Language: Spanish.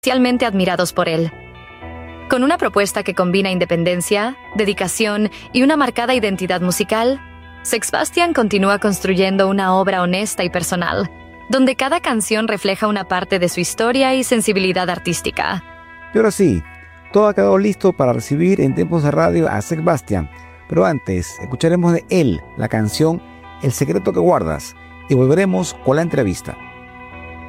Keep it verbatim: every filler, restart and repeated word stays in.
especialmente admirados por él. Con una propuesta que combina independencia, dedicación y una marcada identidad musical, Sex Bastian continúa construyendo una obra honesta y personal, donde cada canción refleja una parte de su historia y sensibilidad artística. Y ahora sí, todo ha quedado listo para recibir en tiempos de radio a Sex Bastian, pero antes escucharemos de él la canción El secreto que guardas y volveremos con la entrevista.